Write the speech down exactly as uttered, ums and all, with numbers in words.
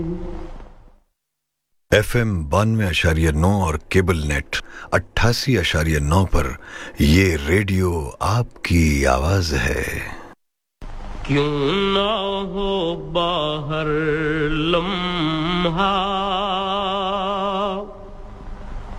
F M बानवे अशारिया नौ और केबल नेट अट्ठासी अशारिया नौ पर ये रेडियो आपकी आवाज है। क्यों ना हो बाहर लम्हा